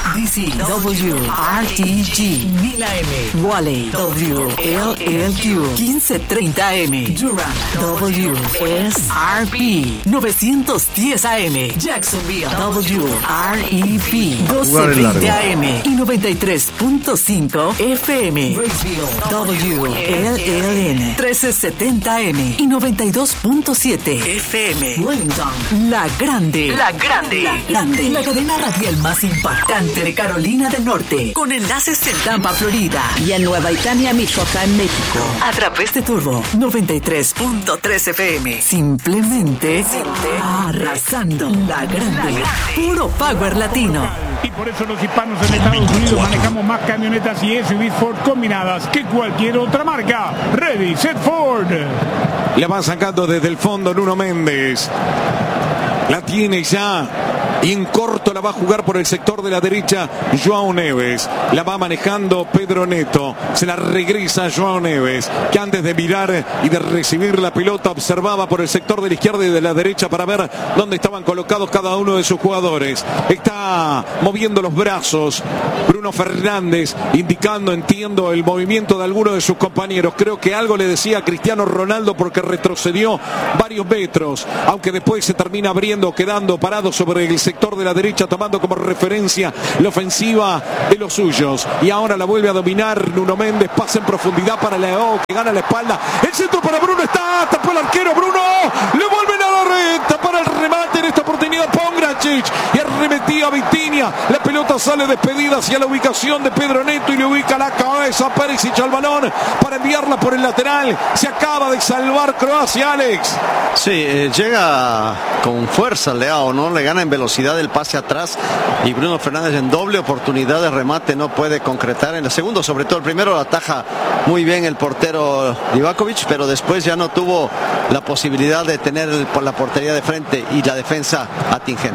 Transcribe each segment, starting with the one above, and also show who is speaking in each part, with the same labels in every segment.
Speaker 1: DCW, RTG, 1000 AM, Wally, WLLQ, 1530 AM, Durham, WSRP, 910 AM, Jacksonville, WREP, 1220 AM y 93.5 FM, Raceville, WLLN, 1370 AM y 92.7 FM, Wellington, La Grande, La cadena radial más impactante de Carolina del Norte, con enlaces en Tampa, Florida, y en Nueva Italia, Michoacán, México, a través de Turbo 93.3 FM. Simplemente arrasando. La Grande, puro power latino.
Speaker 2: Y por eso los hispanos en Estados Unidos manejamos más camionetas y SUVs Ford combinadas que cualquier otra marca. Ready, set, Ford.
Speaker 3: La va sacando desde el fondo Nuno Méndez. La tiene ya. Y en corto la va a jugar por el sector de la derecha Joao Neves. La va manejando Pedro Neto. Se la regresa Joao Neves, que antes de mirar y de recibir la pelota observaba por el sector de la izquierda y de la derecha para ver dónde estaban colocados cada uno de sus jugadores. Está moviendo los brazos Bruno Fernández, indicando, entiendo, el movimiento de alguno de sus compañeros. Creo que algo le decía a Cristiano Ronaldo porque retrocedió varios metros, aunque después se termina abriendo, quedando parado sobre el sector de la derecha, tomando como referencia la ofensiva de los suyos. Y ahora la vuelve a dominar Nuno Méndez. Pasa en profundidad para Leao, que gana la espalda. El centro para Bruno, está, tapó el arquero Bruno. Le vuelven a la red, para el remate en esta oportunidad Pongracic. Y arremetía a Vitinha. La pelota sale despedida hacia la ubicación de Pedro Neto y le ubica la cabeza a Perisic al balón para enviarla por el lateral. Se acaba de salvar Croacia, Alex.
Speaker 4: Sí, llega con fuerza Leao, ¿no? Le gana en velocidad el pase atrás y Bruno Fernández en doble oportunidad de remate no puede concretar. En el segundo, sobre todo el primero, la ataja muy bien el portero Livakovic, pero después ya no tuvo la posibilidad de tener la portería de frente y la defensa atingente.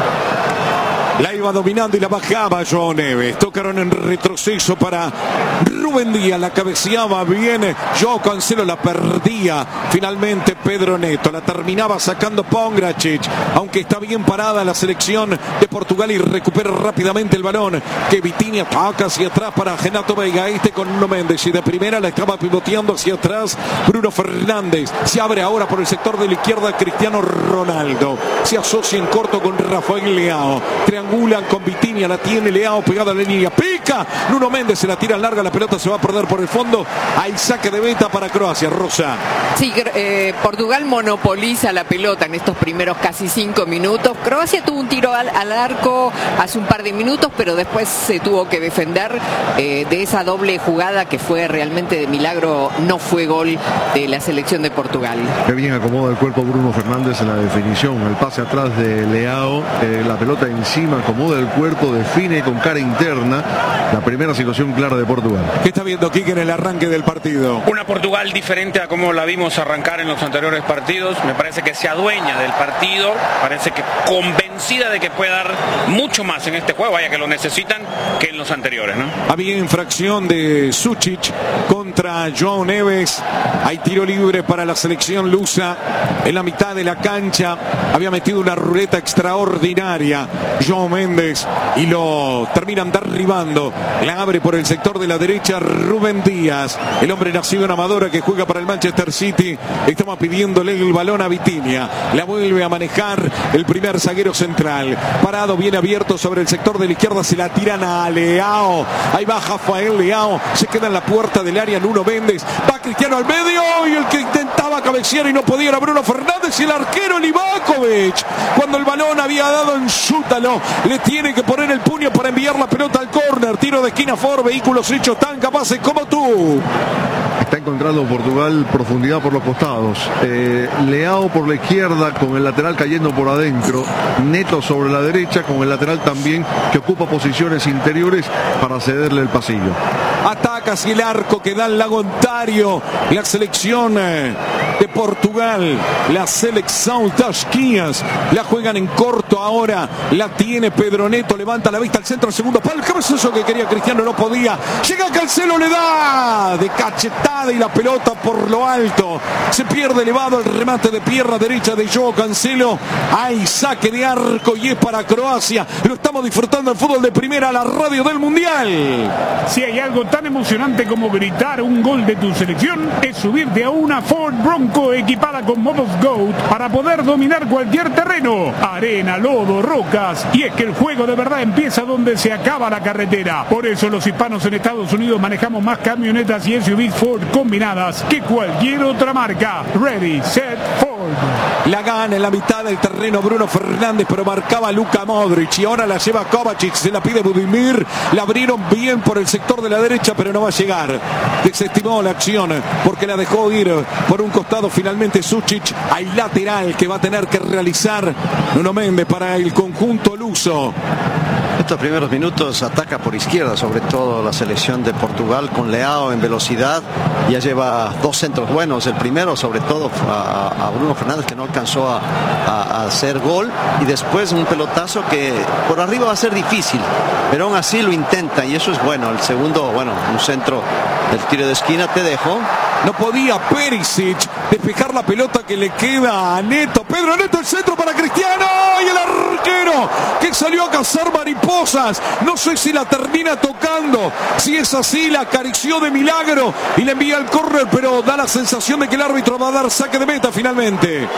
Speaker 3: La iba dominando y la bajaba Joao Neves. Tocaron en retroceso para Rubén Díaz. La cabeceaba bien. Joao Cancelo la perdía. Finalmente Pedro Neto. La terminaba sacando Pongracic. Aunque está bien parada la selección de Portugal y recupera rápidamente el balón. Que Vitinha ataca hacia atrás para Renato Veiga. Con Nuno Méndez. Y de primera la estaba pivoteando hacia atrás Bruno Fernández. Se abre ahora por el sector de la izquierda Cristiano Ronaldo. Se asocia en corto con Rafael Leao. Triangulan con Vitinha, la tiene Leao pegada a la línea, pica Nuno Méndez, se la tira larga, la pelota se va a perder por el fondo. Hay saque de meta para Croacia. Rosa.
Speaker 5: Sí, Portugal monopoliza la pelota en estos primeros casi 5 minutos. Croacia tuvo un tiro al arco hace un par de minutos, pero después se tuvo que defender de esa doble jugada que fue realmente de milagro. No fue gol de la selección de Portugal.
Speaker 6: Qué bien acomoda el cuerpo Bruno Fernández en la definición, el pase atrás de Leao, la pelota encima, acomoda el cuerpo, define con cara interna. La primera situación clara de Portugal.
Speaker 3: ¿Qué está viendo Quique en el arranque del partido?
Speaker 7: Una Portugal diferente a como la vimos arrancar en los anteriores partidos. Me parece que se adueña del partido, parece que convencida de que puede dar mucho más en este juego, vaya que lo necesitan, que en los anteriores, ¿no?
Speaker 3: Había infracción de Sučić contra Joao Neves. Hay tiro libre para la selección lusa en la mitad de la cancha. Había metido una ruleta extraordinaria Joao Méndez y lo terminan derribando. La abre por el sector de la derecha Rubén Díaz, el hombre nacido en Amadora que juega para el Manchester City. Estamos pidiéndole el balón a Vitinha. La vuelve a manejar el primer zaguero central. Parado, bien abierto sobre el sector de la izquierda. Se la tiran a Leao. Ahí va Rafael Leao. Se queda en la puerta del área Nuno Méndez. Va Cristiano al medio y el que intentaba cabecear y no podía era Bruno Fernández y el arquero Livakovic. Cuando el balón había dado en Sútalo, le tiene que poner el puño para enviar la pelota al córner. Tiro de esquina Ford, vehículos hechos tan capaces como tú.
Speaker 6: Está encontrando Portugal profundidad por los costados. Leao por la izquierda con el lateral cayendo por adentro. Neto sobre la derecha con el lateral también que ocupa posiciones interiores para cederle el pasillo.
Speaker 3: Ataca hacia el arco que da el Lago Ontario. La selección de Portugal. La selección Tasquias la juegan en corto ahora. La tiene Pedro Neto, levanta la vista al centro, al segundo palo. El cabezazo que quería Cristiano no podía. Llega Cancelo, le da de cachetada y la pelota por lo alto. Se pierde elevado el remate de pierna derecha de Joao Cancelo. Hay saque de arco y es para Croacia. Lo estamos disfrutando el fútbol de primera, la radio del Mundial.
Speaker 2: Si hay algo tan emocionante como gritar un gol de tu selección, es subirte a una Ford Bronco equipada con modos GOAT para poder dominar cualquier terreno, arena, lodo, rocas. Y es que el juego de verdad empieza donde se acaba la carretera. Por eso los hispanos en Estados Unidos manejamos más camionetas y SUVs Ford combinadas que cualquier otra marca. Ready, set, Ford.
Speaker 3: La gana en la mitad del terreno Bruno Fernández, pero marcaba Luka Modric y ahora la lleva Kovacic, se la pide Budimir. La abrieron bien por el sector de la derecha, pero no va a llegar. Desestimó la acción porque la dejó ir por un costado finalmente Sučić. Hay lateral que va a tener que realizar Nuno Mendes para el conjunto luso.
Speaker 4: Estos primeros minutos ataca por izquierda, sobre todo la selección de Portugal, con Leao en velocidad. Ya lleva dos centros buenos. El primero, sobre todo, a Bruno Fernández, que no alcanzó a hacer gol. Y después un pelotazo que por arriba va a ser difícil, pero aún así lo intenta y eso es bueno. El segundo, bueno, un centro del tiro de esquina, te dejo.
Speaker 3: No podía Perisic despejar la pelota que le queda a Neto. Pedro Neto, el centro para Cristiano. Y el arquero que salió a cazar mariposas. No sé si la termina tocando. Si es así, la acarició de milagro y le envía el córner, pero da la sensación de que el árbitro va a dar saque de meta finalmente.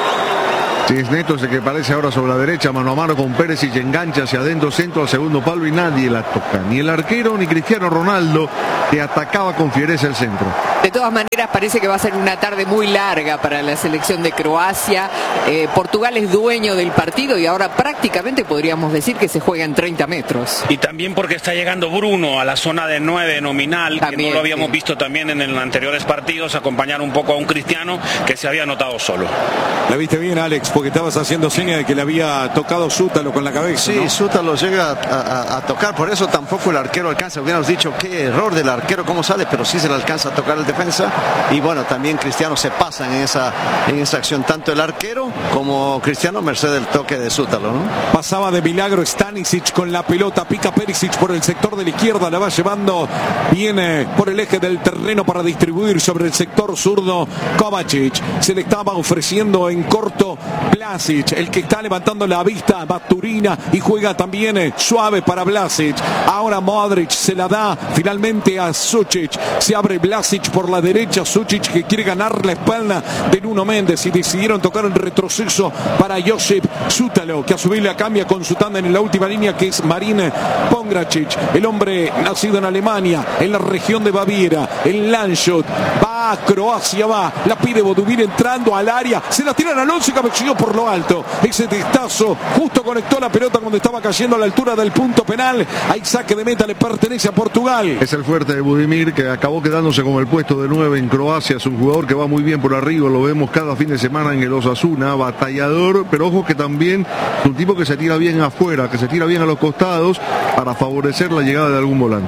Speaker 6: Si es Neto ese que aparece ahora sobre la derecha, mano a mano con Perisic, engancha hacia adentro, centro al segundo palo y nadie la toca. Ni el arquero ni Cristiano Ronaldo, que atacaba con fiereza el centro.
Speaker 5: De todas maneras, parece que va a ser una tarde muy larga para la selección de Croacia. Portugal es dueño del partido y ahora prácticamente podríamos decir que se juega en 30 metros.
Speaker 7: Y también porque está llegando Bruno a la zona de 9 nominal, también, que no lo habíamos visto también en los anteriores partidos, acompañar un poco a un Cristiano que se había notado solo.
Speaker 3: La viste bien, Alex, porque estabas haciendo seña de que le había tocado Sútalo con la cabeza.
Speaker 4: Sí,
Speaker 3: ¿no?
Speaker 4: Sútalo llega a tocar, por eso tampoco el arquero alcanza. Hubiéramos dicho qué error del arquero, cómo sale, pero sí se le alcanza a tocar el defensa. Y bueno, también Cristiano se pasan en esa acción, tanto el arquero como Cristiano, merced del toque de Sútalo, ¿no?
Speaker 3: Pasaba de milagro Stanisic con la pelota, pica Perisic por el sector de la izquierda, la va llevando, viene por el eje del terreno para distribuir sobre el sector zurdo Kovacic. Se le estaba ofreciendo en corto Vlasic, el que está levantando la vista, Baturina, y juega también suave para Vlasic. Ahora Modric se la da finalmente a Sučić, se abre Vlasic por la derecha, Sučić que quiere ganar la espalda de Nuno Mendes y decidieron tocar el retroceso para Josip Sútalo, que a su vez la cambia con su tándem en la última línea, que es Marin Pongracic, el hombre nacido en Alemania, en la región de Baviera, en Landshut. Va a Croacia, va, la pide Budimir entrando al área, se la tiran al 11, cabeceó por lo alto, ese testazo justo conectó la pelota cuando estaba cayendo a la altura del punto penal. Hay saque de meta, le pertenece a Portugal.
Speaker 6: Es el fuerte de Budimir, que acabó quedándose con el puesto de 9 en Croacia. Es un jugador que va muy bien por arriba, lo vemos cada fin de semana en el Osasuna, batallador, pero ojo que también es un tipo que se tira bien afuera, que se tira bien a los costados para favorecer la llegada de algún volante.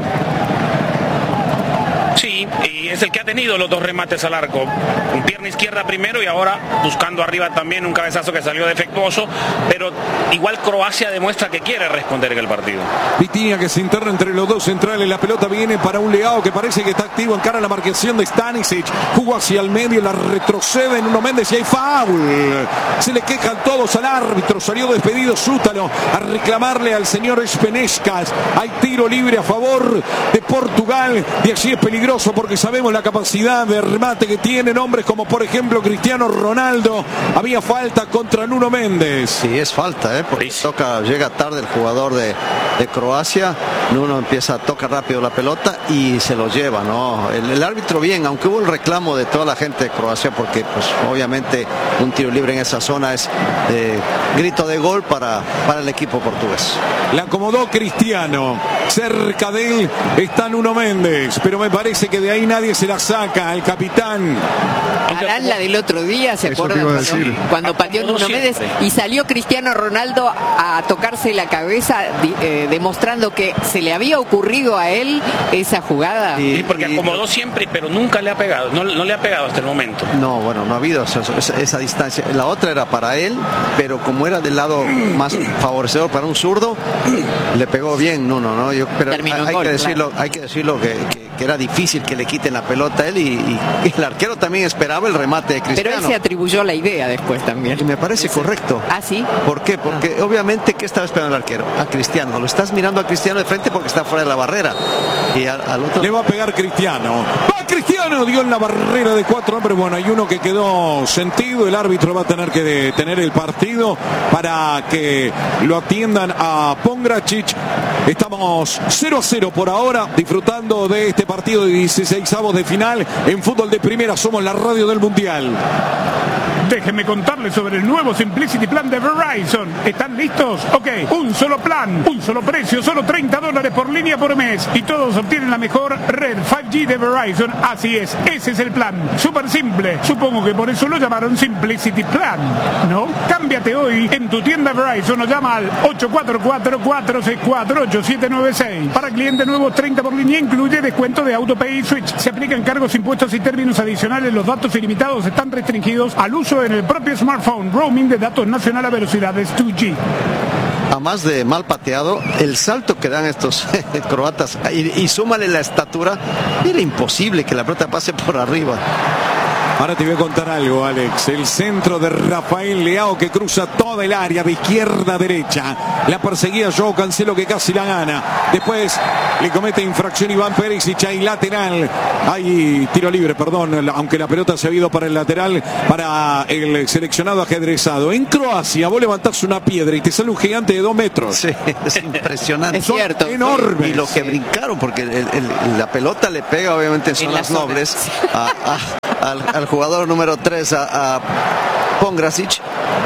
Speaker 7: Sí, y es el que ha tenido los dos remates al arco, con pierna izquierda primero y ahora buscando arriba también un cabezazo que salió defectuoso, pero igual Croacia demuestra que quiere responder en el partido.
Speaker 3: Vitinha que se interna entre los dos centrales, la pelota viene para un Leao que parece que está activo en cara a la marcación de Stanisic, jugó hacia el medio, la retrocede en Nuno Mendes y hay foul. Se le quejan todos al árbitro, salió despedido Sútalo a reclamarle al señor Espenescas. Hay tiro libre a favor de Portugal y allí es peligroso porque sabemos la capacidad de remate que tienen hombres como por ejemplo Cristiano Ronaldo. Había falta contra Nuno Mendes.
Speaker 4: Sí, es falta, porque llega tarde el jugador de Croacia. Nuno toca rápido la pelota y se lo lleva, ¿no? El árbitro bien, aunque hubo el reclamo de toda la gente de Croacia, porque pues obviamente un tiro libre en esa zona es grito de gol para el equipo portugués.
Speaker 3: La acomodó Cristiano, cerca de él está Nuno Mendes, pero me parece que de ahí nadie se la saca, el capitán.
Speaker 5: Harán la del otro día, ¿se acuerdan? Cuando pateó Nuno Mendes y salió Cristiano Ronaldo a tocarse la cabeza, demostrando que ¿Se le había ocurrido a él esa jugada?
Speaker 7: Sí, porque acomodó siempre, pero nunca le ha pegado. No le ha pegado hasta el momento.
Speaker 4: No, bueno, no ha habido esa distancia. La otra era para él, pero como era del lado más favorecedor para un zurdo, le pegó bien. No. Pero hay que decirlo que era difícil que le quiten la pelota a él y el arquero también esperaba el remate de Cristiano.
Speaker 5: Pero él se atribuyó la idea después también.
Speaker 4: Y me parece correcto.
Speaker 5: ¿Ah, sí?
Speaker 4: ¿Por qué? Porque obviamente, ¿qué estaba esperando el arquero? A Cristiano. Lo estás mirando a Cristiano de frente porque está fuera de la barrera. Y al otro...
Speaker 3: Le va a pegar Cristiano. ¡Va Cristiano! Dio en la barrera de 4 hombres. Bueno, hay uno que quedó sentido. El árbitro va a tener que detener el partido para que lo atiendan a Pongracic. Estamos 0-0 por ahora, disfrutando de este partido de 16avos de final en fútbol de primera. Somos la radio del Mundial.
Speaker 2: Déjenme contarles sobre el nuevo Simplicity Plan de Verizon. ¿Están listos? Ok, un solo plan, un solo precio, solo $30 por línea por mes. Y todos obtienen la mejor red 5G de Verizon. Así es, ese es el plan. Súper simple. Supongo que por eso lo llamaron Simplicity Plan, ¿no? Cámbiate hoy en tu tienda Verizon o llama al 844-464-8796. Para clientes nuevos, 30 por línea, incluye descuento de AutoPay y Switch. Se aplican cargos, impuestos y términos adicionales. Los datos ilimitados están restringidos al uso en el propio smartphone. Roaming de datos nacional a velocidades 2G.
Speaker 4: A más de mal pateado, el salto que dan estos croatas y súmale la estatura, era imposible que la pelota pase por arriba.
Speaker 3: Ahora te voy a contar algo, Alex. El centro de Rafael Leao que cruza toda el área de izquierda a derecha. La perseguía Joao Cancelo que casi la gana. Después le comete infracción Iván Perisic. Hay lateral. Hay tiro libre, perdón. Aunque la pelota se ha ido para el lateral para el seleccionado ajedrezado. En Croacia vos levantás una piedra y te sale un gigante de 2 metros.
Speaker 4: Sí, es impresionante.
Speaker 5: Es cierto.
Speaker 3: Enorme.
Speaker 4: Y lo que brincaron, porque la pelota le pega obviamente en zonas nobles al jugador número 3, a Pongracic,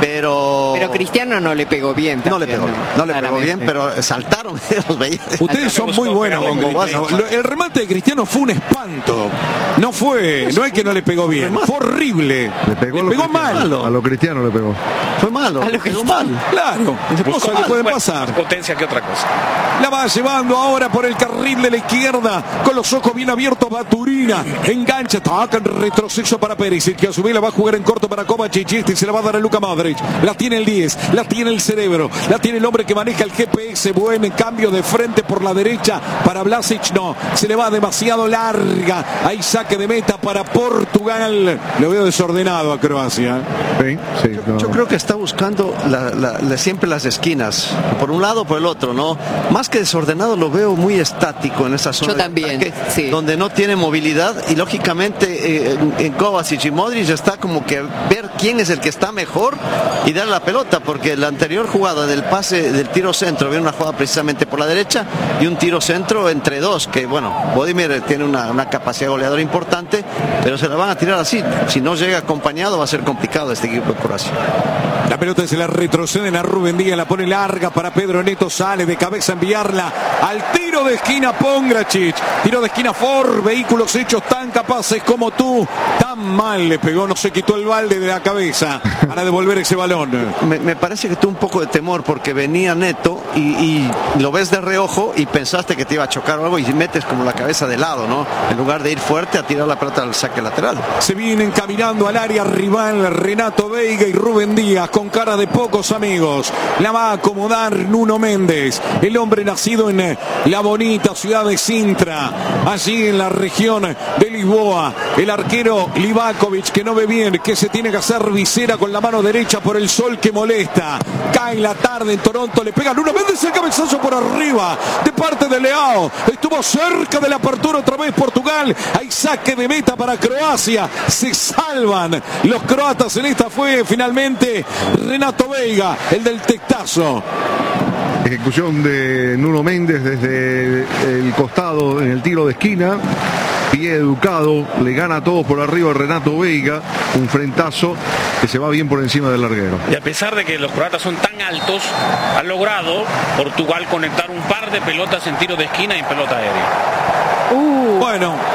Speaker 4: pero
Speaker 5: Cristiano no le pegó bien.
Speaker 4: No le pegó bien, pero saltaron.
Speaker 3: Ustedes son muy buenos con Cristiano. El remate de Cristiano fue un espanto. No es que no le pegó bien, fue horrible.
Speaker 6: Le pegó
Speaker 3: mal.
Speaker 6: A lo Cristiano le pegó.
Speaker 4: Fue malo.
Speaker 5: A lo que mal.
Speaker 3: Claro, cosas que pueden pasar.
Speaker 7: Potencia que otra cosa.
Speaker 3: La va llevando ahora por el carril de la izquierda, con los ojos bien abiertos. Baturina engancha, ataca en retroceso para Perisic, que a su vez la va a jugar en corto para Kovacic. Y se la va a dar a Luka Modric. La tiene el 10, la tiene el cerebro, la tiene el hombre que maneja el GPS. Buen cambio de frente por la derecha para Vlasic. No, se le va demasiado larga. Hay saque de meta para Portugal. Lo veo desordenado a Croacia.
Speaker 6: Sí,
Speaker 4: yo creo que está buscando siempre las esquinas, por un lado o por el otro, ¿no? Más que desordenado, lo veo muy estático en esa zona.
Speaker 5: Yo también, sí.
Speaker 4: Donde no tiene movilidad y lógicamente en Kovacic y Modric está como que ver quién es el que está mejor y darle la pelota, porque la anterior jugada del pase del tiro centro, viene una jugada precisamente por la derecha y un tiro centro entre dos, que bueno, Bodimir tiene una capacidad goleadora importante, pero se la van a tirar así. Si no llega acompañado va a ser complicado este equipo de Croacia.
Speaker 3: La pelota se la retroceden a Rubén Díaz, la pone larga para Pedro Neto, sale de cabeza a enviarla al tiro de esquina Pongracic. Tiro de esquina Ford, vehículos hechos tan capaces como tú. Tan mal le pegó, no se quitó el balde de la cabeza para devolver ese balón.
Speaker 4: Me parece que tuvo un poco de temor porque venía Neto y lo ves de reojo y pensaste que te iba a chocar o algo y metes como la cabeza de lado, ¿no? En lugar de ir fuerte a tirar la pelota al saque lateral.
Speaker 3: Se vienen caminando al área rival Renato Veiga y Rubén Díaz con cara de pocos amigos. La va a acomodar Nuno Méndez, el hombre nacido en la bonita ciudad de Sintra, allí en la región de Lisboa. El arquero Livakovic, que no ve bien, que se tiene que hacer visera con la mano derecha por el sol que molesta. Cae la tarde en Toronto, le pega Nuno Méndez, el cabezazo por arriba de parte de Leao. Estuvo cerca de la apertura otra vez Portugal. Hay saque de meta para Croacia. Se salvan los croatas en esta. Fue finalmente Renato Veiga, el del tectazo.
Speaker 6: Ejecución de Nuno Méndez desde el costado en el tiro de esquina. Pie educado, le gana a todos por arriba Renato Veiga. Un frentazo que se va bien por encima del larguero.
Speaker 7: Y a pesar de que los croatas son tan altos, ha logrado Portugal conectar un par de pelotas en tiro de esquina y en pelota aérea.
Speaker 3: Bueno,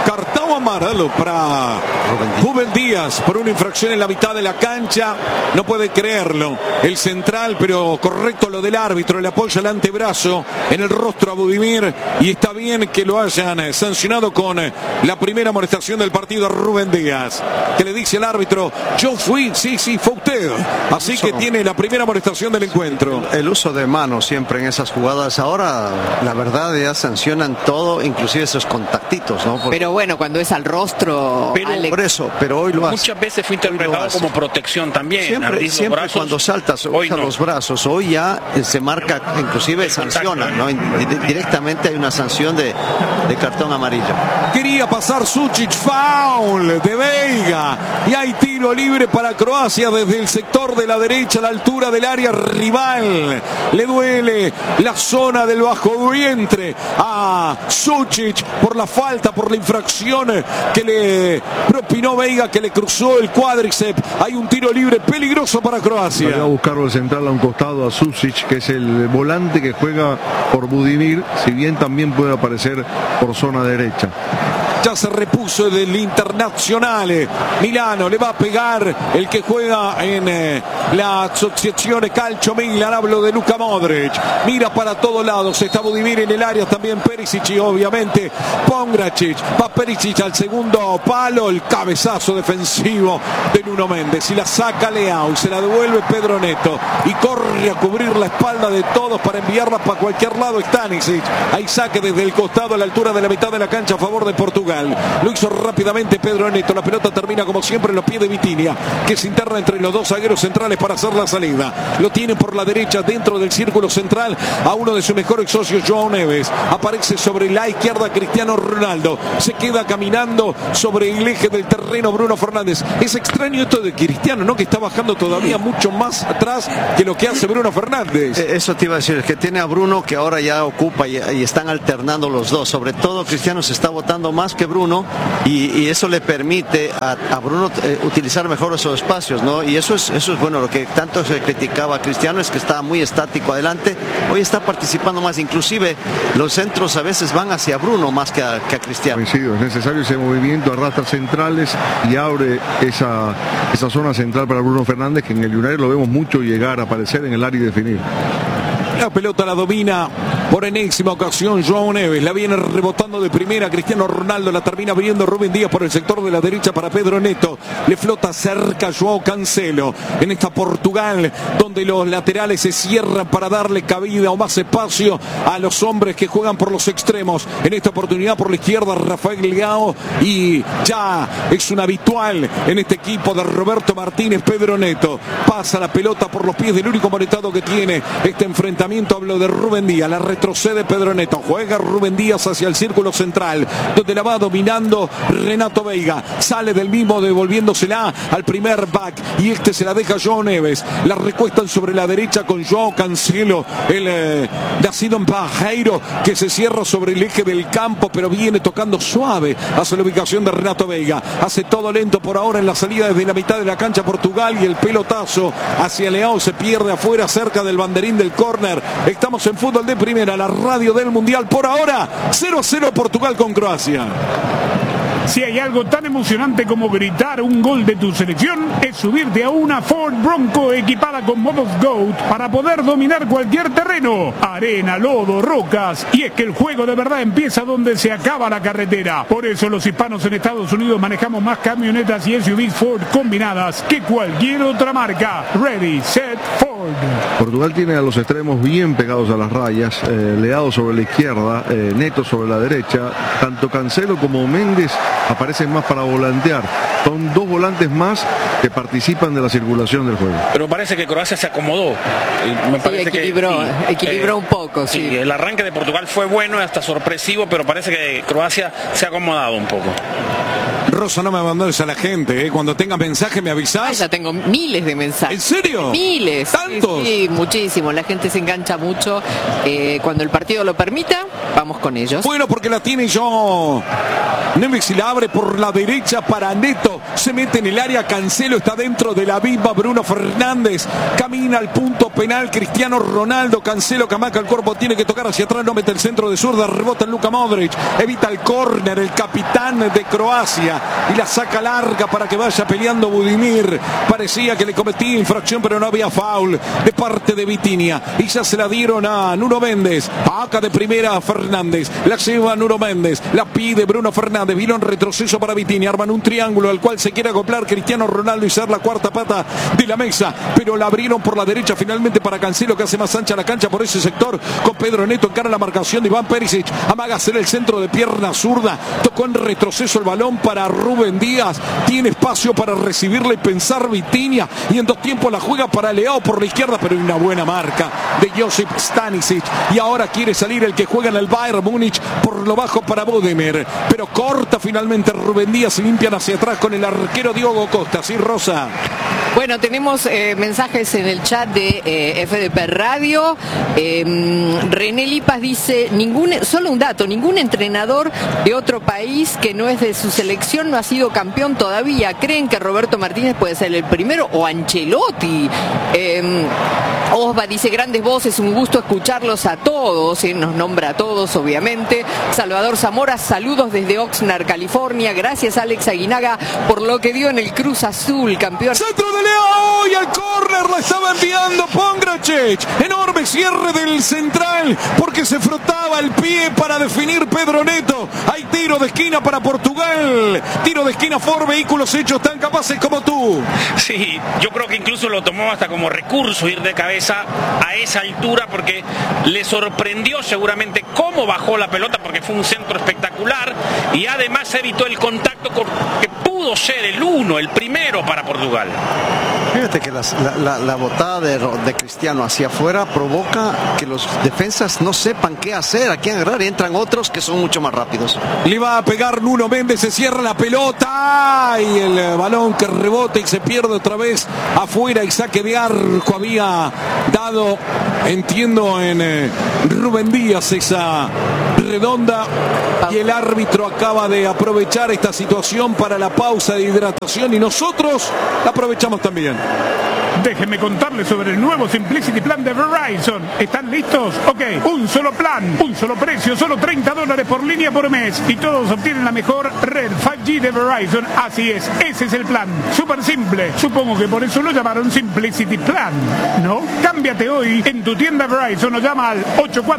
Speaker 3: Cartón amarelo para Rubén Díaz por una infracción en la mitad de la cancha. No puede creerlo el central, pero correcto lo del árbitro. Le apoya el antebrazo en el rostro a Budimir y está bien que lo hayan sancionado con la primera amonestación del partido a Rubén Díaz, que le dice al árbitro: yo fui, sí, fue usted. Así que tiene la primera amonestación del encuentro.
Speaker 4: El uso de manos siempre en esas jugadas. Ahora, la verdad, ya sancionan todo, inclusive esos contactitos, ¿no?
Speaker 5: Pero bueno, cuando es al rostro,
Speaker 4: por eso, pero hoy lo hace.
Speaker 7: Muchas veces fue interpretado como protección también.
Speaker 4: Siempre cuando saltas usa los brazos. Hoy ya se marca, inclusive sanciona, ¿no? Directamente hay una sanción de cartón amarillo.
Speaker 3: Quería pasar Sučić, foul de Veiga, y hay tiro libre para Croacia desde el sector de la derecha a la altura del área rival. Le duele la zona del bajo vientre a Sučić por la falta, por la infracción que le propinó Veiga, que le cruzó el cuádriceps. Hay un tiro libre peligroso para Croacia.
Speaker 6: Voy a buscarlo el central a un costado a Sušić, que es el volante que juega por Budimir, si bien también puede aparecer por zona derecha.
Speaker 3: Ya se repuso del Internazionale Milano, le va a pegar el que juega en la Associazione Calcio Milan. Hablo de Luka Modric, mira para todos lados, está Budimir en el área, también Perisic y obviamente Pongracic. Va Perisic al segundo palo, el cabezazo defensivo de Nuno Méndez y la saca Leao y se la devuelve Pedro Neto y corre a cubrir la espalda de todos para enviarla para cualquier lado. Stanisic, hay saque desde el costado a la altura de la mitad de la cancha a favor de Portugal. Lo hizo rápidamente Pedro Neto. La pelota termina como siempre en los pies de Vitinha, que se interna entre los dos zagueros centrales para hacer la salida. Lo tiene por la derecha dentro del círculo central a uno de sus mejores socios, João Neves. Aparece sobre la izquierda Cristiano Ronaldo. Se queda caminando sobre el eje del terreno Bruno Fernández. Es extraño esto de Cristiano, ¿no? Que está bajando todavía mucho más atrás que lo que hace Bruno Fernández.
Speaker 4: Eso te iba a decir, que tiene a Bruno, que ahora ya ocupa y están alternando los dos. Sobre todo Cristiano se está botando más que Bruno y eso le permite a Bruno utilizar mejor esos espacios, ¿no? Y eso es bueno. Lo que tanto se criticaba a Cristiano es que estaba muy estático adelante. Hoy está participando más, inclusive los centros a veces van hacia Bruno más que a Cristiano.
Speaker 6: Coincido, es necesario ese movimiento, arrastra centrales y abre esa zona central para Bruno Fernández, que en el United lo vemos mucho llegar a aparecer en el área y definir.
Speaker 3: La pelota la domina por enésima ocasión João Neves, la viene rebotando de primera Cristiano Ronaldo, la termina abriendo Rubén Díaz por el sector de la derecha para Pedro Neto, le flota cerca João Cancelo en esta Portugal donde los laterales se cierran para darle cabida o más espacio a los hombres que juegan por los extremos. En esta oportunidad por la izquierda Rafael Leao, y ya es un habitual en este equipo de Roberto Martínez. Pedro Neto pasa la pelota por los pies del único monetado que tiene este enfrentamiento. Hablo de Rubén Díaz, la retrocede Pedro Neto, juega Rubén Díaz hacia el círculo central donde la va dominando Renato Veiga, sale del mismo devolviéndosela al primer back y este se la deja João Neves, la recuestan sobre la derecha con João Cancelo, el nacido en Pajeiro, que se cierra sobre el eje del campo pero viene tocando suave hacia la ubicación de Renato Veiga, hace todo lento por ahora en la salida desde la mitad de la cancha Portugal y el pelotazo hacia Leao se pierde afuera cerca del banderín del córner. Estamos en Fútbol de Primera, la radio del Mundial. Por ahora 0-0 Portugal con Croacia.
Speaker 2: Si hay algo tan emocionante como gritar un gol de tu selección, es subirte a una Ford Bronco equipada con modos GOAT para poder dominar cualquier terreno, arena, lodo, rocas, y es que el juego de verdad empieza donde se acaba la carretera. Por eso los hispanos en Estados Unidos manejamos más camionetas y SUVs Ford combinadas que cualquier otra marca. Ready, set, Ford.
Speaker 6: Portugal tiene a los extremos bien pegados a las rayas, Leao sobre la izquierda, Neto sobre la derecha. Tanto Cancelo como Méndez aparecen más para volantear. Son dos volantes más que participan de la circulación del juego.
Speaker 7: Pero parece que Croacia se acomodó. Me parece
Speaker 5: equilibró un poco.
Speaker 7: Sí, el arranque de Portugal fue bueno, hasta sorpresivo, pero parece que Croacia se ha acomodado un poco.
Speaker 3: Rosa, no me abandones a la gente, cuando tengas mensaje me avisás.
Speaker 5: Ya tengo miles de mensajes.
Speaker 3: ¿En serio?
Speaker 5: Miles.
Speaker 3: ¿Tantos?
Speaker 5: Sí, muchísimo. La gente se engancha mucho. Cuando el partido lo permita, vamos con ellos.
Speaker 3: Bueno, porque la tiene yo Neves y la abre por la derecha para Neto. se mete en el área, Cancelo está dentro de la viva, Bruno Fernández camina al punto penal, Cristiano Ronaldo, Cancelo que amaca el cuerpo, tiene que tocar hacia atrás, no mete el centro de zurda, rebota en Luka Modric, evita el córner, el capitán de Croacia, y la saca larga para que vaya peleando Budimir. Parecía que le cometía infracción, pero no había foul de parte de Vitinha, y ya se la dieron a Nuno Méndez. Acá de primera Fernández, la lleva Nuno Méndez, la pide Bruno Fernández, vino en retroceso para Vitinha, arman un triángulo al cual se quiere acoplar Cristiano Ronaldo y ser la cuarta pata de la mesa, pero la abrieron por la derecha finalmente para Cancelo, que hace más ancha la cancha por ese sector, con Pedro Neto encara la marcación de Iván Perisic, amaga hacer el centro de pierna zurda, tocó en retroceso el balón para Rubén Díaz, tiene espacio para recibirle y pensar Vitinha, y en dos tiempos la juega para Leao por la izquierda, pero hay una buena marca de Josip Stanisic, y ahora quiere salir el que juega en el Bayern Múnich por lo bajo para Budimir, pero corta finalmente Rubén Díaz y limpian hacia atrás con el arquero Diogo Costa. Sí, Rosa.
Speaker 5: Bueno, tenemos mensajes en el chat de FDP Radio. René Lipas dice, solo un dato, ningún entrenador de otro país que no es de su selección no ha sido campeón todavía. ¿Creen que Roberto Martínez puede ser el primero o Ancelotti? Osva dice, grandes voces, un gusto escucharlos a todos, nos nombra a todos obviamente. Salvador Zamora, saludos desde Oxnard, California. Gracias Alex Aguinaga por lo que dio en el Cruz Azul, campeón.
Speaker 3: Centro de Leao y al córner la estaba enviando Pongracic. Enorme cierre del central porque se frotaba el pie para definir Pedro Neto. Hay tiro de esquina para Portugal. Tiro de esquina for vehículos hechos tan capaces como tú.
Speaker 7: Sí, yo creo que incluso lo tomó hasta como recurso ir de cabeza a esa altura porque le sorprendió seguramente cómo bajó la pelota porque fue un centro espectacular y además evitó el contacto que pudo ser el primero para Portugal.
Speaker 4: Fíjate que la botada de Cristiano hacia afuera provoca que los defensas no sepan qué hacer, a quién agarrar, y entran otros que son mucho más rápidos.
Speaker 3: Le va a pegar Nuno Méndez, se cierra la pelota y el balón que rebota y se pierde otra vez afuera, y saque de arco había dado, entiendo, en Rubén Díaz esa redonda, y el árbitro acaba de aprovechar esta situación para la pausa de hidratación y nosotros la aprovechamos también.
Speaker 2: Déjenme contarles sobre el nuevo Simplicity Plan de Verizon. ¿Están listos? Ok, un solo plan, un solo precio, solo $30 por línea por mes. Y todos obtienen la mejor red 5G de Verizon. Así es, ese es el plan. Súper simple. Supongo que por eso lo llamaron Simplicity Plan, ¿no? Cámbiate hoy en tu tienda Verizon o llama al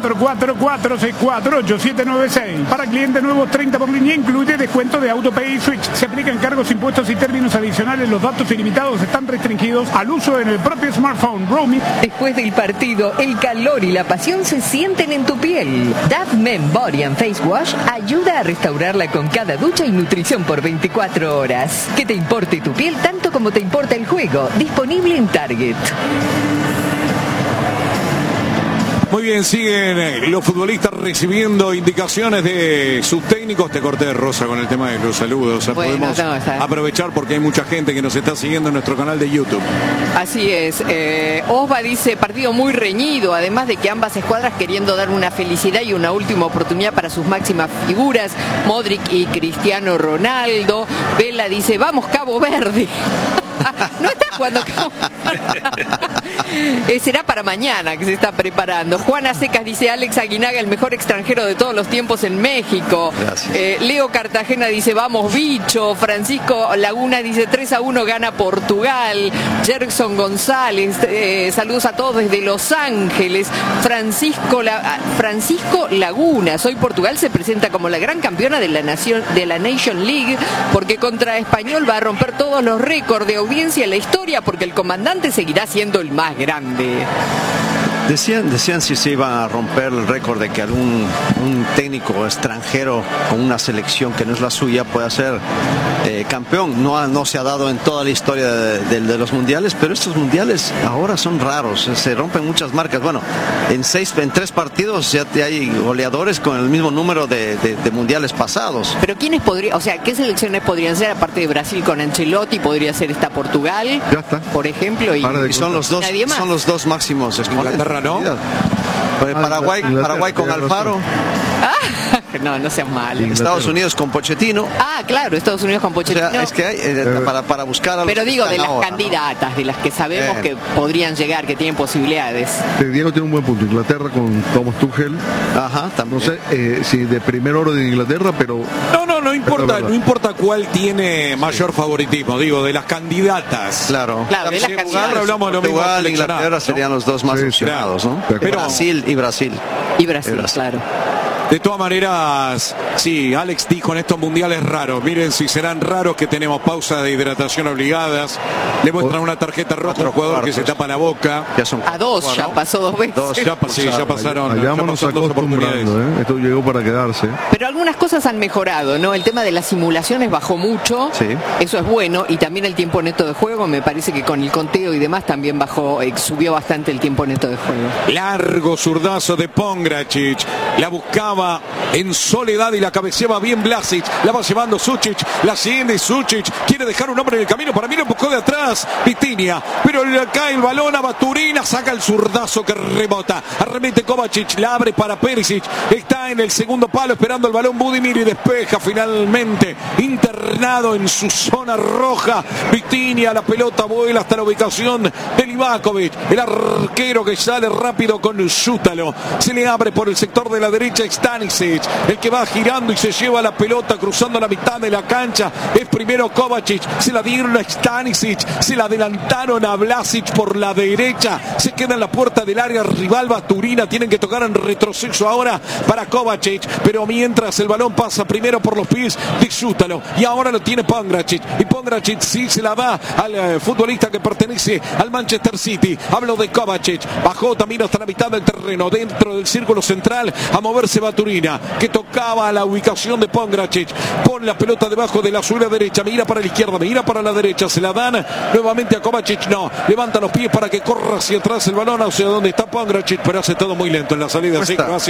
Speaker 2: 844-464-8796. Para clientes nuevos, 30 por línea, incluye descuento de AutoPay y Switch. Se aplican cargos, impuestos y términos adicionales. Los datos ilimitados están restringidos al uso en el propio smartphone. Roaming.
Speaker 1: Después del partido, el calor y la pasión se sienten en tu piel. Dove Men Body and Face Wash ayuda a restaurarla con cada ducha y nutrición por 24 horas. Que te importe tu piel tanto como te importa el juego. Disponible en Target.
Speaker 3: Muy bien, siguen los futbolistas recibiendo indicaciones de sus técnicos. Te corté, Rosa, con el tema de los saludos. Bueno, podemos aprovechar porque hay mucha gente que nos está siguiendo en nuestro canal de YouTube.
Speaker 5: Así es. Osva dice, partido muy reñido, además de que ambas escuadras queriendo dar una felicidad y una última oportunidad para sus máximas figuras, Modric y Cristiano Ronaldo. Vela dice, vamos Cabo Verde. No está jugando Cabo Verde. Será para mañana que se está preparando. Juana Secas dice, Alex Aguinaga, el mejor extranjero de todos los tiempos en México. Leo Cartagena dice, vamos bicho. Francisco Laguna dice, 3-1 gana Portugal. Jerson González, saludos a todos desde Los Ángeles. Francisco Laguna, hoy Portugal se presenta como la gran campeona de la Nation League porque contra Español va a romper todos los récords de audiencia en la historia porque el comandante seguirá siendo el más grande.
Speaker 4: Decían si se iba a romper el récord de que un técnico extranjero con una selección que no es la suya pueda ser campeón. No se ha dado en toda la historia de los mundiales, pero estos mundiales ahora son raros, se rompen muchas marcas. Bueno, en 3 partidos ya hay goleadores con el mismo número de mundiales pasados.
Speaker 5: Pero ¿quiénes podrían, o sea, qué selecciones podrían ser aparte de Brasil con Ancelotti? Podría ser esta Portugal,
Speaker 6: ya está,
Speaker 5: por ejemplo, y
Speaker 4: son los dos máximos.
Speaker 3: Inglaterra, ¿no?
Speaker 4: Paraguay con Alfaro.
Speaker 5: No seas malo.
Speaker 4: Estados Unidos con Pochettino.
Speaker 5: Claro, Estados Unidos con Pochettino.
Speaker 4: O sea, es que hay para buscar a los
Speaker 5: Pero digo, de las
Speaker 4: ahora,
Speaker 5: candidatas, de las que sabemos que podrían llegar, que tienen posibilidades.
Speaker 6: Diego tiene un buen punto. Inglaterra con Thomas Tuchel.
Speaker 4: Ajá, también.
Speaker 6: No sé si de primer oro de Inglaterra, pero...
Speaker 3: No importa cuál tiene mayor favoritismo, digo, de las candidatas.
Speaker 4: Claro,
Speaker 5: de las candidatas.
Speaker 3: Hablamos lo mismo.
Speaker 4: Portugal, Inglaterra serían los dos más opcionados, ¿no?
Speaker 3: Pero
Speaker 4: Brasil.
Speaker 5: Y Brasil, claro.
Speaker 3: De todas maneras, sí, Alex dijo en estos mundiales raros. Miren si serán raros que tenemos pausas de hidratación obligadas. Le muestran una tarjeta roja a un jugador que se tapa la boca.
Speaker 5: A dos, ya pasó 2 veces.
Speaker 3: Ya pasaron.
Speaker 6: Vayámonos acostumbrando, Esto llegó para quedarse.
Speaker 5: Pero algunas cosas han mejorado, ¿no? El tema de las simulaciones bajó mucho.
Speaker 4: Sí.
Speaker 5: Eso es bueno. Y también el tiempo neto de juego. Me parece que con el conteo y demás también subió bastante el tiempo neto de juego.
Speaker 3: Largo zurdazo de Pongracic. La buscaba en soledad y la cabeceaba bien Vlasic. La va llevando Sučić. La siguiente Sučić. Quiere dejar un hombre en el camino. Para mí lo buscó de atrás Vitinha. Pero le cae el balón a Baturina. Saca el zurdazo que rebota. Arremete Kovacic. La abre para Perisic. Está en el segundo palo esperando el balón Budimir y despeja finalmente. Internado en su zona roja. Vitinha. La pelota vuela hasta la ubicación de Livakovic. El arquero que sale rápido con Zútalo. Se le abre por el sector de la derecha. Stanisic, el que va girando y se lleva la pelota cruzando la mitad de la cancha. Es primero Kovacic, se la dieron a Stanisic, se la adelantaron a Vlasic por la derecha, se queda en la puerta del área rival Baturina. Tienen que tocar en retroceso ahora para Kovacic, pero mientras el balón pasa primero por los pies de Zútalo y ahora lo tiene Pongracic, y Pongracic sí se la da al futbolista que pertenece al Manchester City. Hablo de Kovacic, bajó también hasta la mitad del terreno, dentro del círculo central, a moverse Baturina, que tocaba a la ubicación de Pongracic. Pone la pelota debajo de la suela derecha, mira para la izquierda, mira para la derecha, se la dan nuevamente a Kovacic. No, levanta los pies para que corra hacia atrás el balón, hacia donde está Pongracic, pero hace todo muy lento en la salida.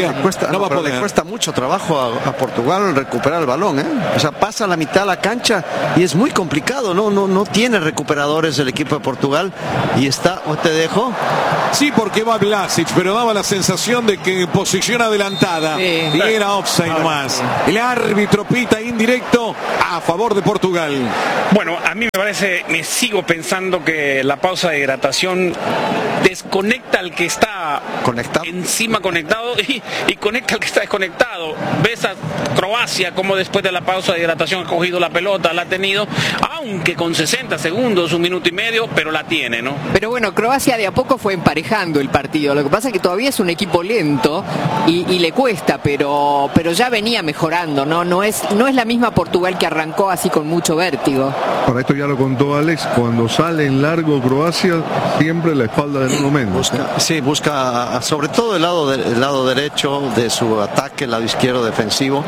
Speaker 4: Le cuesta mucho trabajo a Portugal recuperar el balón, O sea, pasa la mitad de la cancha y es muy complicado, no tiene recuperadores el equipo de Portugal y está, te dejo.
Speaker 3: Sí, porque va Vlasic, pero daba la sensación de que en posición adelantada y era offside nomás. El árbitro pita indirecto a favor de Portugal.
Speaker 7: Bueno, a mí me sigo pensando que la pausa de hidratación desconecta al que está encima conectado y conecta al que está desconectado. Ves a Croacia como después de la pausa de hidratación ha cogido la pelota, la ha tenido, aunque con 60 segundos, 1 minuto y medio, pero la tiene, ¿no?
Speaker 5: Pero bueno, Croacia de a poco fue emparejando el partido. Lo que pasa es que todavía es un equipo lento y le cuesta, pero ya venía mejorando, ¿no? No es la misma Portugal que arrancó así con mucho vértigo.
Speaker 6: Para esto ya lo contó Alex, cuando sale en largo Croacia, siempre la espalda de Nuno Mendes.
Speaker 4: Busca sobre todo el lado derecho de su ataque, el lado izquierdo defensivo.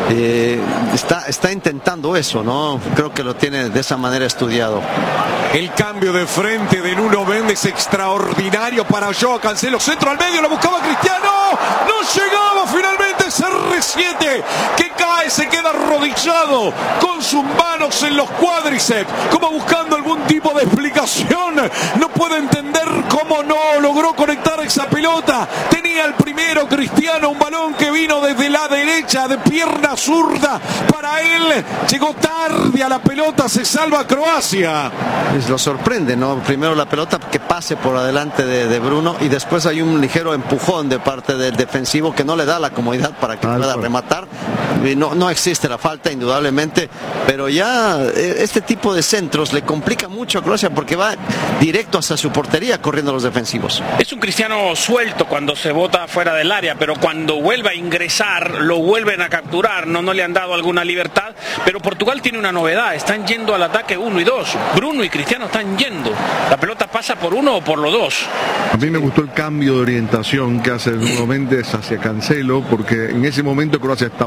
Speaker 4: Está intentando eso, ¿no? Creo que lo tiene de esa manera estudiado.
Speaker 3: El cambio de frente de Nuno Mendes extraordinario para Joao Cancelo, centro al medio, lo buscaba Cristiano, no llegaba finalmente CR7, que cae, se queda arrodillado con sus manos en los cuádriceps, como buscando algún tipo de explicación. No puede entender cómo no logró conectar esa pelota. Tenía el primero Cristiano, un balón que vino desde la derecha de pierna zurda para él, llegó tarde a la pelota, se salva Croacia.
Speaker 4: Lo sorprende, ¿no? Primero la pelota que pase por adelante de Bruno y después hay un ligero empujón de parte del defensivo que no le da la comodidad para que pueda rematar. No existe la falta, indudablemente, pero ya este tipo de centros le complica mucho a Croacia porque va directo hacia su portería corriendo los defensivos.
Speaker 7: Es un Cristiano suelto cuando se bota fuera del área, pero cuando vuelve a ingresar lo vuelven a capturar, no le han dado alguna libertad, pero Portugal tiene una novedad, están yendo al ataque 1 y 2, Bruno y Cristiano están yendo, la pelota pasa por uno o por los dos.
Speaker 6: A mí me gustó el cambio de orientación que hace Nuno Mendes hacia Cancelo, porque en ese momento Croacia está volcado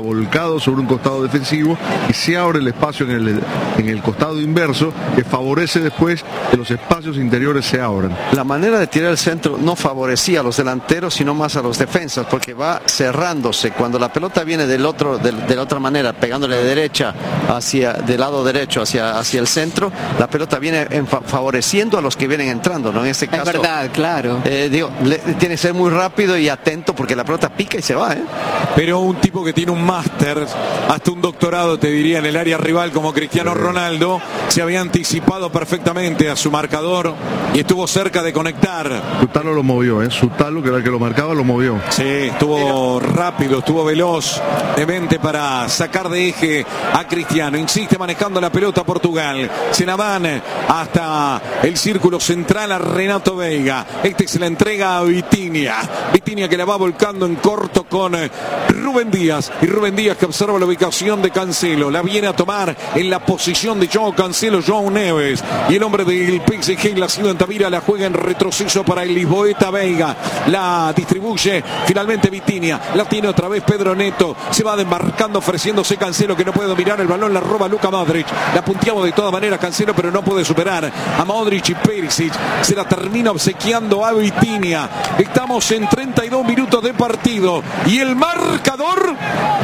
Speaker 6: flanqueado sobre un costado defensivo y se abre el espacio en el costado inverso, que favorece después que los espacios interiores se abran.
Speaker 4: La manera de tirar el centro no favorecía a los delanteros, sino más a los defensas, porque va cerrándose. Cuando la pelota viene de la otra manera, pegándole de derecha del lado derecho hacia el centro, la pelota viene favoreciendo a los que vienen entrando, ¿no? En este caso,
Speaker 5: es verdad, claro.
Speaker 4: Tiene que ser muy rápido y atento, porque la pelota pica y se va, ¿eh?
Speaker 3: Pero un tipo que tiene un máster, hasta un doctorado, te diría, en el área rival como Cristiano Ronaldo, se había anticipado perfectamente a su marcador y estuvo cerca de conectar.
Speaker 6: Su talo lo movió, su talo, que era el que lo marcaba, lo movió.
Speaker 3: Sí, estuvo rápido, estuvo veloz de mente para sacar de eje a Cristiano. Insiste manejando la pelota Portugal. Se la van hasta el círculo central a Renato Veiga. Se la entrega a Vitinha. Vitinha que la va volcando en corto con Rubén Díaz. Y Rubén Díaz que observa la ubicación de Cancelo. La viene a tomar en la posición de João Cancelo, João Neves. Y el hombre del PSG, la Ciudad Tavira, la juega en retroceso para el lisboeta Veiga. La distribuye finalmente Vitinha. La tiene otra vez Pedro Neto. Se va demarcando, ofreciéndose Cancelo, que no puede dominar el balón. La roba Luka Modric. La punteamos de todas maneras Cancelo, pero no puede superar a Modric y Perisic. Se la termina obsequiando a Vitinha. Estamos en 32 minutos de partido. Y el marcador...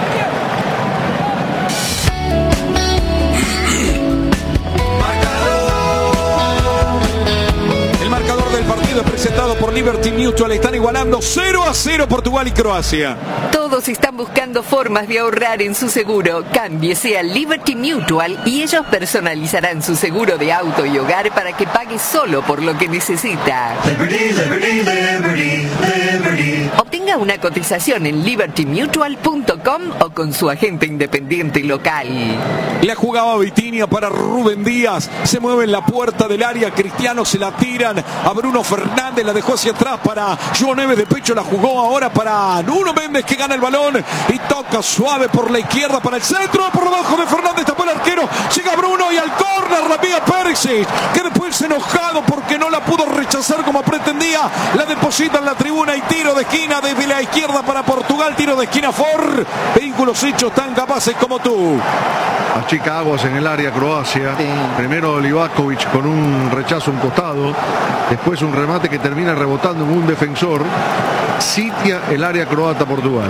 Speaker 3: del partido presentado por Liberty Mutual. Están igualando 0-0 Portugal y Croacia.
Speaker 1: Todos están buscando formas de ahorrar en su seguro. Cámbiese a Liberty Mutual y ellos personalizarán su seguro de auto y hogar para que pague solo por lo que necesita. Liberty, Liberty, Liberty, Liberty. Obtenga una cotización en libertymutual.com o con su agente independiente local.
Speaker 3: La jugaba Vitinha para Rubén Díaz. Se mueve en la puerta del área. Cristiano se la tiran a Bruno Fernández, la dejó hacia atrás para João Neves, de pecho la jugó ahora para Nuno Méndez, que gana el balón y toca suave por la izquierda para el centro, por debajo de Fernández, tapó el arquero, llega Bruno y al córner la pega Perisic, que después enojado porque no la pudo rechazar como pretendía, la deposita en la tribuna y tiro de esquina desde la izquierda para Portugal, tiro de esquina for vehículos hechos tan capaces como tú.
Speaker 6: Achica aguas en el área Croacia. Sí. Primero Livakovic con un rechazo a un costado. Después un remate que termina rebotando en un defensor. Sitia el área croata Portugal.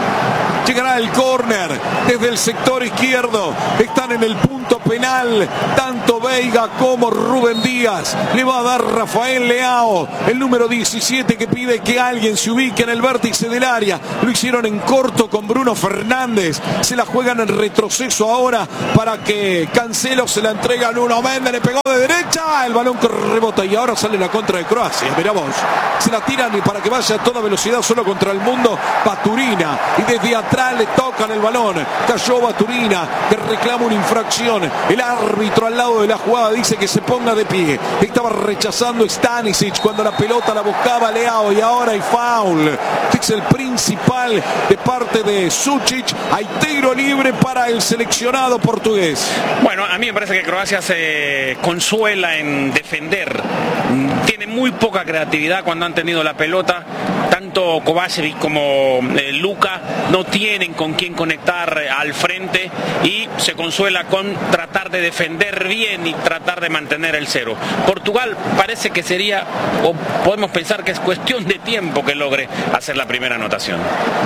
Speaker 3: Llegará el córner desde el sector izquierdo. Están en el punto penal tanto Veiga como Rubén Díaz. Le va a dar Rafael Leao, el número 17, que pide que alguien se ubique en el vértice del área. Lo hicieron en corto con Bruno Fernández. Se la juegan en retroceso ahora para que Cancelo se la entrega a Nuno Méndez. Le pegó de derecha. El balón que rebota y ahora sale la contra de Croacia. Mirá vos. Se la tiran para que vaya a toda velocidad solo contra el mundo Baturina. Y desde atrás le tocan el balón. Cayó Baturina, que reclama una infracción. El árbitro al lado de la jugada dice que se ponga de pie. Estaba rechazando Stanisic cuando la pelota la buscaba Leao y ahora hay foul. Es el principal de parte de Sučić. Hay tiro libre para el seleccionado portugués.
Speaker 7: Bueno, a mí me parece que Croacia se consuela en defender. Tiene muy poca creatividad cuando han tenido la pelota. Tanto Kovačević como Luka no tienen con quién conectar al frente y se consuela con tratar de defender bien y tratar de mantener el cero. Portugal parece que sería, o podemos pensar que es cuestión de tiempo que logre hacer la primera anotación.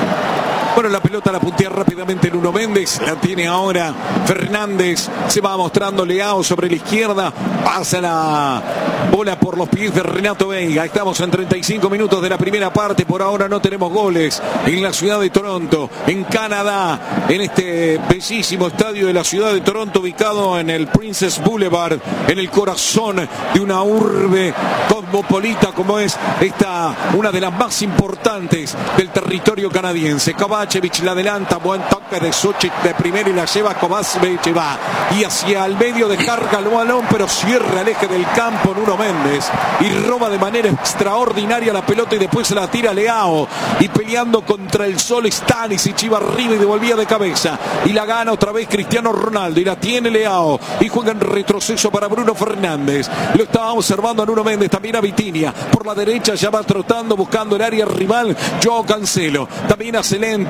Speaker 3: Bueno, la pelota la puntea rápidamente Nuno Méndez, la tiene ahora Fernández, se va mostrando Leao sobre la izquierda, pasa la bola por los pies de Renato Veiga. Estamos en 35 minutos de la primera parte, por ahora no tenemos goles en la ciudad de Toronto, en Canadá, en este bellísimo estadio de la ciudad de Toronto, ubicado en el Princess Boulevard, en el corazón de una urbe cosmopolita como es esta, una de las más importantes del territorio canadiense. Kovačević la adelanta, buen toque de Sučić de primera y la lleva Kovačević, va y hacia el medio descarga el balón, pero cierra el eje del campo Nuno Méndez y roba de manera extraordinaria la pelota y después se la tira Leao y peleando contra el sol Stanisic, iba arriba y devolvía de cabeza y la gana otra vez Cristiano Ronaldo y la tiene Leao y juega en retroceso para Bruno Fernández. Lo estaba observando a Nuno Méndez, también a Vitinha por la derecha, ya va trotando buscando el área rival João Cancelo, también hace lento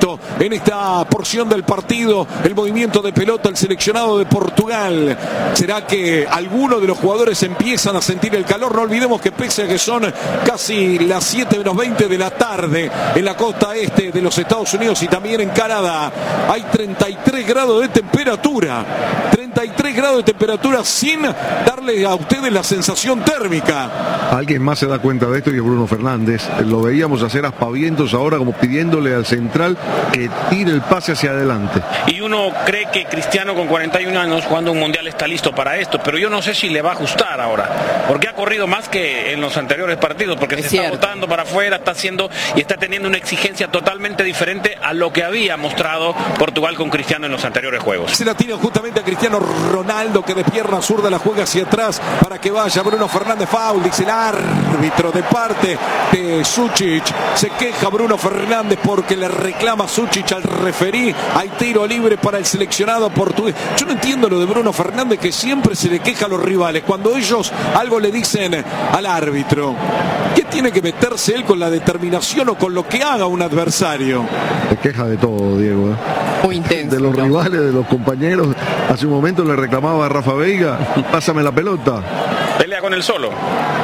Speaker 3: momento en esta porción del partido, el movimiento de pelota, el seleccionado de Portugal. ¿Será que algunos de los jugadores empiezan a sentir el calor? No olvidemos que pese a que son casi las 7 menos 20 de la tarde en la costa este de los Estados Unidos y también en Canadá, hay 33 grados de temperatura. 33 grados de temperatura sin darle a ustedes la sensación térmica.
Speaker 6: Alguien más se da cuenta de esto y es Bruno Fernández. Lo veíamos hacer aspavientos ahora como pidiéndole al central que tire el pase hacia adelante.
Speaker 7: Y uno cree que Cristiano con 41 años jugando un mundial está listo para esto, pero yo no sé si le va a ajustar ahora, porque ha corrido más que en los anteriores partidos, porque se está botando para afuera, está haciendo y está teniendo una exigencia totalmente diferente a lo que había mostrado Portugal con Cristiano en los anteriores juegos.
Speaker 3: Se la tira justamente a Cristiano Ronaldo, que de pierna zurda la juega hacia atrás para que vaya Bruno Fernández. Foul, dice el árbitro de parte de Sučić. Se queja Bruno Fernández porque le reclama Sučić al referí. Hay tiro libre para el seleccionado portugués. Yo no entiendo lo de Bruno Fernández, que siempre se le queja a los rivales cuando ellos algo le dicen al árbitro. ¿Qué tiene que meterse él con la determinación o con lo que haga un adversario?
Speaker 6: Se queja de todo, Diego.
Speaker 5: Muy intenso.
Speaker 6: De los rivales, de los compañeros. Hace un momento le reclamaba a Rafa Veiga: pásame la pelota.
Speaker 7: Pelea con él solo.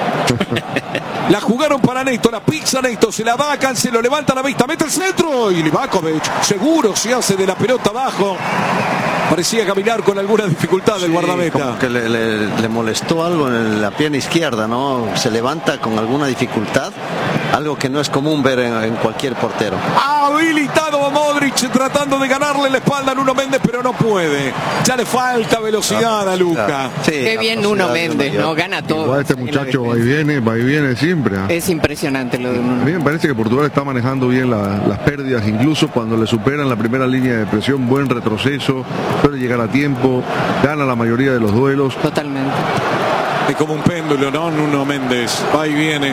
Speaker 3: La jugaron para Neto, la pizza Neto, se la da a Cancelo, levanta la vista, mete el centro y Livakovic seguro se hace de la pelota abajo. Parecía caminar con alguna dificultad el guardameta.
Speaker 4: Como que le molestó algo en la pierna izquierda, ¿no? Se levanta con alguna dificultad, algo que no es común ver en cualquier portero.
Speaker 3: Habilitado a Modric tratando de ganarle la espalda a Nuno Méndez, pero no puede. Ya le falta velocidad a Luca.
Speaker 5: Sí, qué bien Nuno Méndez, ¿no? Gana todo.
Speaker 6: Igual este muchacho va y viene siempre.
Speaker 5: Es impresionante lo de Nuno.
Speaker 6: A mí me parece que Portugal está manejando bien las pérdidas, incluso cuando le superan la primera línea de presión, buen retroceso, suele llegar a tiempo, gana la mayoría de los duelos.
Speaker 5: Totalmente.
Speaker 3: Es como un péndulo, ¿no? Nuno Méndez, va y viene,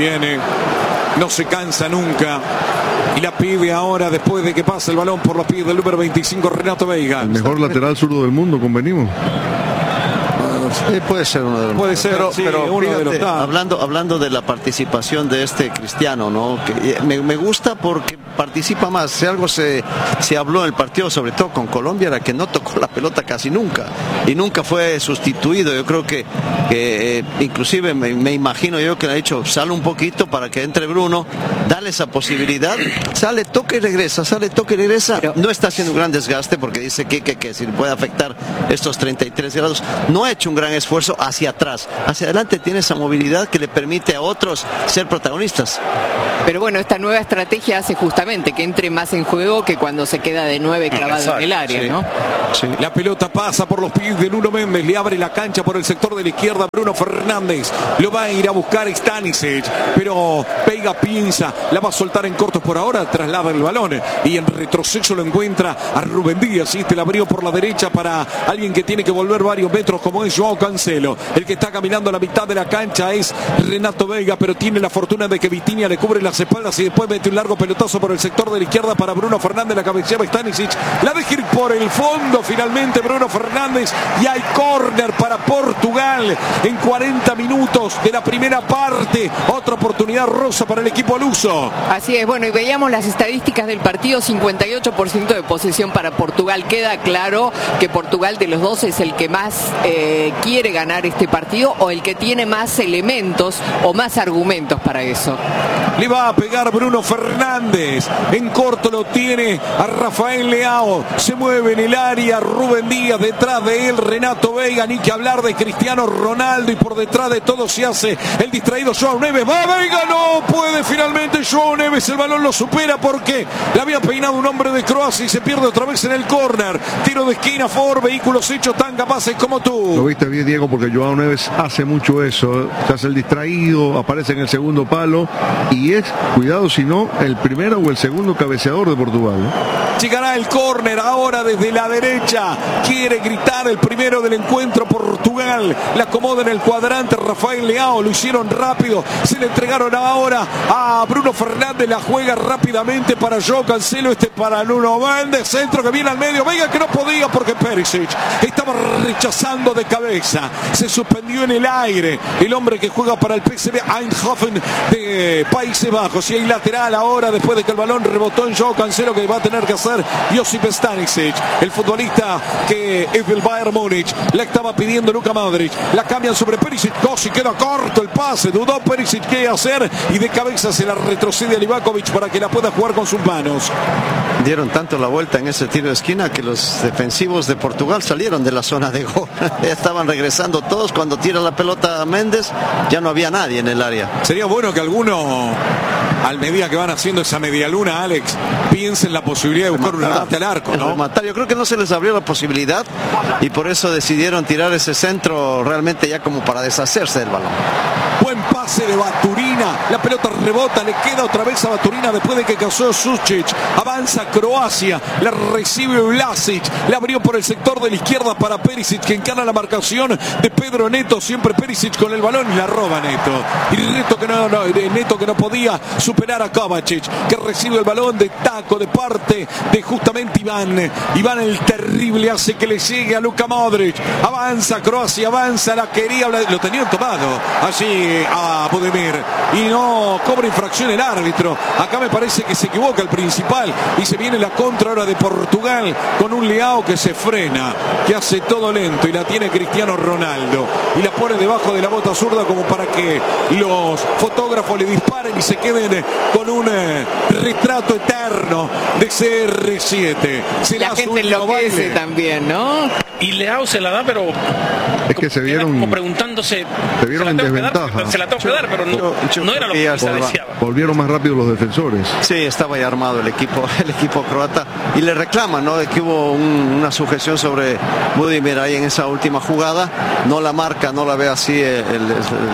Speaker 3: no se cansa nunca. Y la pide ahora después de que pase el balón por los pies del número 25, Renato Veiga.
Speaker 6: El mejor lateral zurdo del mundo, convenimos.
Speaker 4: Puede ser uno de los
Speaker 3: puede ser, pero uno
Speaker 4: fíjate,
Speaker 3: de los
Speaker 4: hablando de la participación de este Cristiano, ¿no? Que me gusta porque participa más. Si algo se habló en el partido, sobre todo con Colombia, era que no tocó la pelota casi nunca y nunca fue sustituido. Yo creo que inclusive me imagino yo que le ha dicho: sale un poquito para que entre Bruno, dale esa posibilidad, sale, toca y regresa, pero no está haciendo un gran desgaste porque dice que si le puede afectar estos 33 grados. No ha hecho un gran esfuerzo hacia atrás. Hacia adelante tiene esa movilidad que le permite a otros ser protagonistas.
Speaker 5: Pero bueno, esta nueva estrategia hace justamente que entre más en juego que cuando se queda de 9 clavado en el área,
Speaker 3: sí,
Speaker 5: ¿no?
Speaker 3: Sí. La pelota pasa por los pies de Nuno Méndez, le abre la cancha por el sector de la izquierda Bruno Fernández, lo va a ir a buscar Stanisic, pero Veiga piensa, la va a soltar en cortos por ahora, traslada el balón y en retroceso lo encuentra a Rubén Díaz, y la abrió por la derecha para alguien que tiene que volver varios metros como es Joao Cancelo. El que está caminando a la mitad de la cancha es Renato Veiga, pero tiene la fortuna de que Vitinha le cubre las espaldas y después mete un largo pelotazo por el sector de la izquierda para Bruno Fernández, la cabeceaba Stanisic, la deja ir por el fondo finalmente Bruno Fernández, y hay córner para Portugal en 40 minutos de la primera parte. Otra oportunidad rosa para el equipo luso.
Speaker 5: Así es, bueno, y veíamos las estadísticas del partido, 58% de posesión para Portugal. Queda claro que Portugal de los dos es el que más quiere ganar este partido, o el que tiene más elementos o más argumentos para eso.
Speaker 3: Le va a pegar Bruno Fernández, en corto lo tiene a Rafael Leao, se mueve en el área Rubén Díaz, detrás de él Renato Veiga, ni que hablar de Cristiano Ronaldo, y por detrás de todo se hace el distraído Joao Neves. Va Veiga, no puede finalmente Joao Neves, el balón lo supera porque le había peinado un hombre de Croacia y se pierde otra vez en el córner. Tiro de esquina a favor, vehículos hechos tan capaces como tú.
Speaker 6: Lo viste bien, Diego, porque Joao Neves hace mucho eso, se hace el distraído, aparece en el segundo palo y es, cuidado si no, el primero o el segundo cabeceador de Portugal, ¿eh?
Speaker 3: Llegará el córner ahora desde la derecha, quiere gritar el primero del encuentro Portugal, la acomoda en el cuadrante Rafael Leao, lo hicieron rápido, se le entregaron ahora a Bruno Fernández la juega rápidamente para Joao Cancelo, para Nuno Mendes, centro que viene al medio, Vega que no podía porque Perisic estaba rechazando de cabeza, se suspendió en el aire el hombre que juega para el PSV Eindhoven de Países Bajos, y hay lateral ahora después de que el balón rebotó en Joao Cancelo, que va a tener que hacer Josip Stanisic, el futbolista que es del Bayern Múnich. La estaba pidiendo Luka Modric, la cambian sobre Perisic, y queda corto el pase, dudó Perisic qué hacer y de cabeza se la retrocede a Livakovic para que la pueda jugar con sus manos.
Speaker 4: Dieron tanto la vuelta en ese tiro de esquina que los defensivos de Portugal salieron de la zona de gol. Ya estaban regresando todos. Cuando tira la pelota a Méndez, ya no había nadie en el área.
Speaker 3: Sería bueno que alguno, al medida que van haciendo esa medialuna, Alex, piense en la posibilidad de buscar un remate al arco, ¿no?
Speaker 4: Rematar. Yo creo que no se les abrió la posibilidad y por eso decidieron tirar ese centro realmente ya como para deshacerse del balón.
Speaker 3: Buen pase de Baturina, la pelota rebota, le queda otra vez a Baturina después de que cazó Sucic, avanza Croacia, la recibe Vlasic, la abrió por el sector de la izquierda para Perisic, que encara la marcación de Pedro Neto, siempre Perisic con el balón y la roba Neto, y Neto que no podía superar a Kovacic, que recibe el balón de taco de parte de justamente Iván el terrible, hace que le llegue a Luka Modric, avanza Croacia, avanza, la quería, lo tenían tomado allí a Budimir y no cobra infracción el árbitro. Acá me parece que se equivoca el principal y se viene la contra ahora de Portugal con un Leao que se frena, que hace todo lento y la tiene Cristiano Ronaldo y la pone debajo de la bota zurda como para que los fotógrafos le disparen y se queden con un retrato eterno de CR7.
Speaker 5: La gente enloquece también, ¿no?
Speaker 7: Y Leao se la da, pero
Speaker 6: es que se vieron
Speaker 7: como preguntándose,
Speaker 6: se vieron en desventaja.
Speaker 7: Se la tengo que dar, pero no era lo que se deseaba.
Speaker 6: Volvieron más rápido los defensores.
Speaker 4: Sí, estaba ya armado el equipo croata y le reclaman, ¿no?, de que hubo una sujeción sobre Budimir ahí en esa última jugada. No la marca, no la ve así el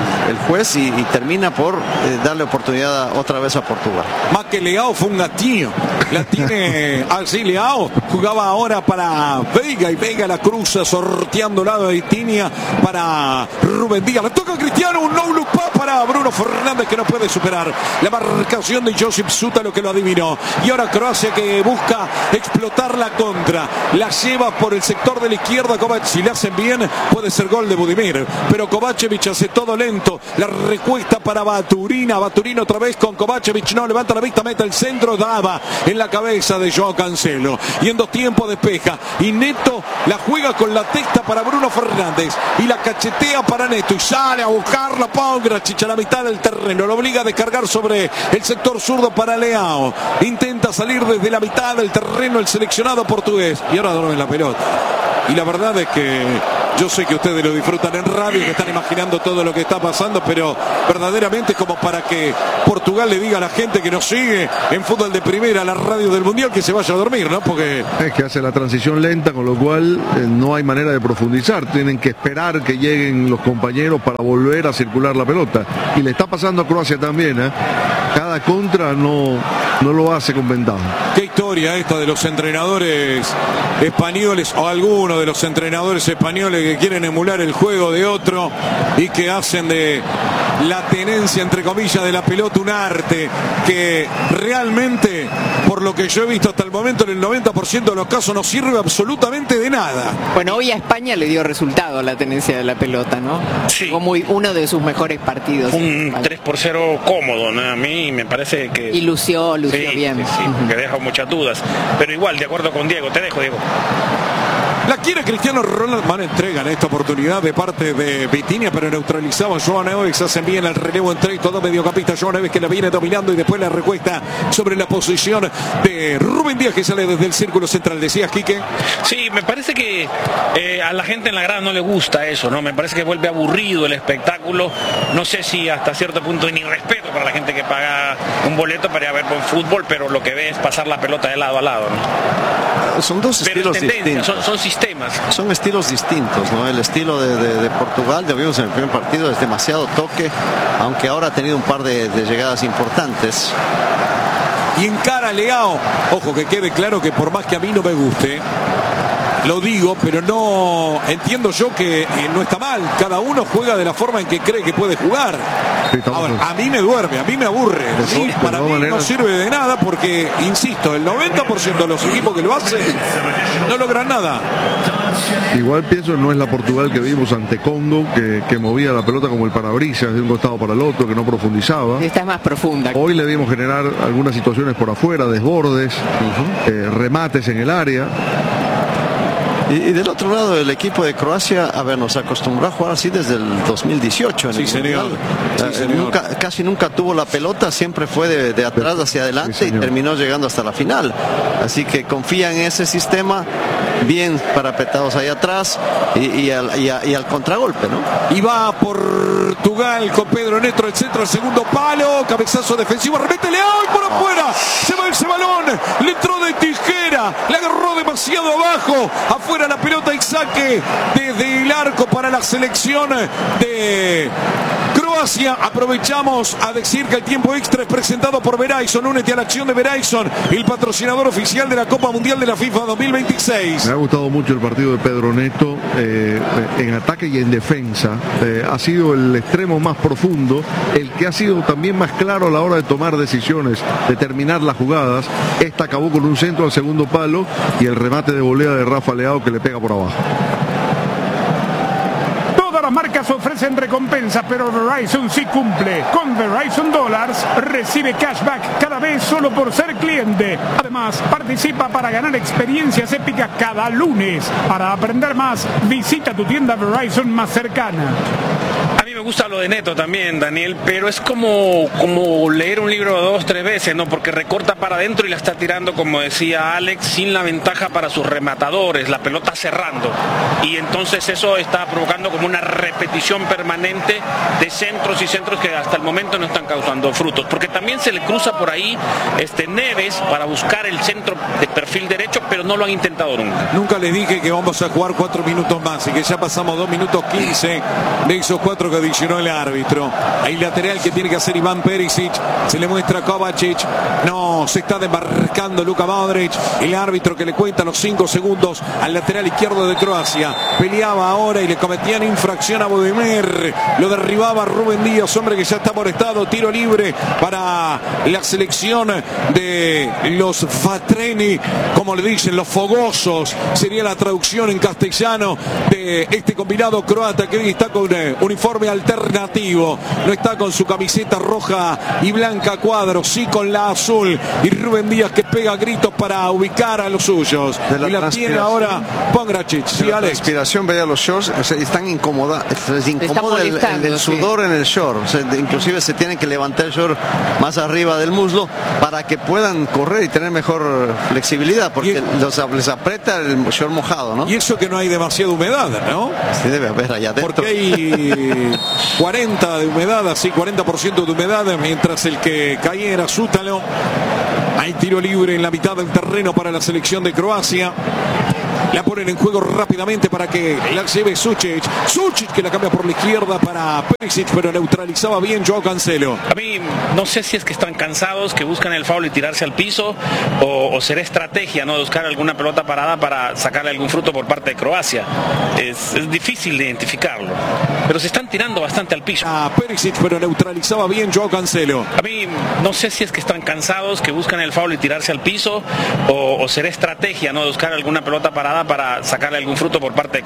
Speaker 4: juez y termina por darle oportunidad otra vez a Portugal.
Speaker 3: Más que Leao fue un gatillo. La tiene así Leao. Jugaba ahora para Veiga y Veiga la cruza sorteando lado de Vitinha para Rubén Díaz. Le toca a Cristiano, un no look pass para Bruno Fernández que no puede superar la marcación de Josip Suta, lo que lo adivinó. Y ahora Croacia que busca explotar la contra. La lleva por el sector de la izquierda. Si le hacen bien puede ser gol de Budimir. Pero Kovacevic hace todo lento. La recuesta para Baturina. Baturina otra vez con Kovacevic. No levanta la vista, mete el centro. Daba en la cabeza de Joao Cancelo. Y en dos tiempos despeja. Y Neto la juega con la testa para Bruno Fernández. Y la cachetea para Neto. Y sale a buscarla Pongracic a la mitad del terreno. Lo obliga a descargar sobre el sector zurdo para Leao. Intenta salir desde la mitad del terreno el seleccionado portugués. Y ahora duerme la pelota. Y la verdad es que yo sé que ustedes lo disfrutan en radio y que están imaginando todo lo que está pasando, pero verdaderamente es como para que Portugal le diga a la gente que nos sigue en fútbol de primera, la radio del Mundial, que se vaya a dormir, ¿no? Porque
Speaker 6: es que hace la transición lenta, con lo cual no hay manera de profundizar. Tienen que esperar que lleguen los compañeros para volver a circular la pelota. Y le está pasando a Croacia también, ¿eh? Cada contra no lo hace con ventaja.
Speaker 3: Qué historia esta de los entrenadores españoles, o algunos de los entrenadores españoles que quieren emular el juego de otro y que hacen de la tenencia, entre comillas, de la pelota un arte que realmente, por lo que yo he visto hasta el momento, en el 90% de los casos no sirve absolutamente de nada.
Speaker 5: Bueno, hoy a España le dio resultado la tenencia de la pelota, ¿no?
Speaker 7: Sí.
Speaker 5: Como uno de sus mejores partidos.
Speaker 7: Un 3-0 cómodo, ¿no? A mí me parece que...
Speaker 5: Y lució bien.
Speaker 7: Sí, porque deja muchas dudas. Pero igual, de acuerdo con Diego. Te dejo, Diego.
Speaker 3: La quiere Cristiano Ronaldo. Van a entregar esta oportunidad de parte de Vitinha, pero neutralizaba a Joao Neves. Hacen bien el relevo entre todo mediocampistas. Joao Neves que la viene dominando y después la recuesta sobre la posición de Rubén Díaz, que sale desde el círculo central. ¿Decías, Quique?
Speaker 7: Sí, me parece que a la gente en la grada no le gusta eso, ¿no? Me parece que vuelve aburrido el espectáculo. No sé si hasta cierto punto ni respeto para la gente que paga un boleto para ir a ver buen fútbol, pero lo que ve es pasar la pelota de lado a lado, ¿no?
Speaker 4: Son dos estilos distintos.
Speaker 7: Son sistemas.
Speaker 4: Son estilos distintos, ¿no? El estilo de Portugal, ya vimos en el primer partido, es demasiado toque, aunque ahora ha tenido un par de llegadas importantes.
Speaker 3: Y encara a Leao. Ojo, que quede claro que por más que a mí no me guste, lo digo, pero no entiendo yo que no está mal. Cada uno juega de la forma en que cree que puede jugar. Ahora, a mí me duerme, a mí me aburre. Sí, para mí no sirve de nada porque, insisto, el 90% de los equipos que lo hacen no logran nada.
Speaker 6: Igual pienso, no es la Portugal que vimos ante Congo, que movía la pelota como el parabrisas de un costado para el otro, que no profundizaba.
Speaker 5: Esta es más profunda.
Speaker 6: Hoy le vimos generar algunas situaciones por afuera, desbordes, remates en el área.
Speaker 4: Y del otro lado, el equipo de Croacia, a ver, nos acostumbró a jugar así desde el 2018. En
Speaker 3: sí,
Speaker 4: el
Speaker 3: señor. Sí, señor.
Speaker 4: Casi nunca tuvo la pelota, siempre fue de atrás hacia adelante, sí, y terminó llegando hasta la final. Así que confía en ese sistema, bien parapetados ahí atrás y al contragolpe, ¿no?
Speaker 3: Y va Portugal con Pedro Neto, el centro, el segundo palo, cabezazo defensivo, remete Leao y por afuera se va ese balón, le entró de tijera, le agarró demasiado abajo, afuera la pelota y saque desde el arco para la selección de Croacia. Aprovechamos a decir que el tiempo extra es presentado por Verizon. Únete a la acción de Verizon, el patrocinador oficial de la Copa Mundial de la FIFA 2026.
Speaker 6: Me ha gustado mucho el partido de Pedro Neto, en ataque y en defensa. Ha sido el extremo más profundo, el que ha sido también más claro a la hora de tomar decisiones, de terminar las jugadas. Esta acabó con un centro al segundo palo y el remate de volea de Rafa Leao que le pega por abajo.
Speaker 2: Las marcas ofrecen recompensas, pero Verizon sí cumple. Con Verizon Dollars recibe cashback cada vez solo por ser cliente. Además, participa para ganar experiencias épicas cada lunes. Para aprender más, visita tu tienda Verizon más cercana.
Speaker 7: A mí me gusta lo de Neto también, Daniel, pero es como leer un libro 2-3 veces, ¿no? Porque recorta para adentro y la está tirando, como decía Alex, sin la ventaja para sus rematadores, la pelota cerrando. Y entonces eso está provocando como una repetición permanente de centros y centros que hasta el momento no están causando frutos. Porque también se le cruza por ahí Neves para buscar el centro de perfil derecho, pero no lo han intentado nunca.
Speaker 3: Nunca les dije que vamos a jugar 4 minutos más y que ya pasamos 2 minutos 15 de esos 4 que adicionó el árbitro. Hay lateral que tiene que hacer Iván Perisic, se le muestra a Kovacic, no, se está demarcando Luka Modric, el árbitro que le cuenta los 5 segundos al lateral izquierdo de Croacia. Peleaba ahora y le cometían infracción a Bodemir, lo derribaba Rubén Díaz, hombre que ya está amonestado. Tiro libre para la selección de los Fatreni, como le dicen, los fogosos, sería la traducción en castellano de este combinado croata que hoy está con uniforme alternativo, no está con su camiseta roja y blanca cuadro, sí con la azul, y Rubén Díaz que pega gritos para ubicar a los suyos, y la tiene ahora Pongracic. Sí,
Speaker 4: la transpiración, veía los shorts, o sea, están incomoda, les incomoda el sudor en el short, o sea, inclusive se tienen que levantar el short más arriba del muslo para que puedan correr y tener mejor flexibilidad, porque les aprieta el short mojado, ¿no?
Speaker 3: Y eso que no hay demasiada humedad, ¿no?
Speaker 4: Sí, debe haber allá adentro.
Speaker 3: Porque hay 40 de humedad, así 40% de humedad, mientras el que caía era Sútalo. Hay tiro libre en la mitad del terreno para la selección de Croacia. La ponen en juego rápidamente para que la lleve Sučić. Sučić que la cambia por la izquierda para Perisic, pero neutralizaba bien Joao Cancelo.
Speaker 7: A mí no sé si es que están cansados, que buscan el foul y tirarse al piso, o será estrategia, ¿no? De buscar alguna pelota parada para sacarle algún fruto por parte de Croacia. Es difícil de identificarlo, pero se están tirando bastante al piso.
Speaker 3: A Perisic, pero neutralizaba bien Joao Cancelo.
Speaker 7: A mí no sé si es que están cansados, que buscan el foul y tirarse al piso, o será estrategia, ¿no? De buscar alguna pelota parada para sacarle algún fruto por parte de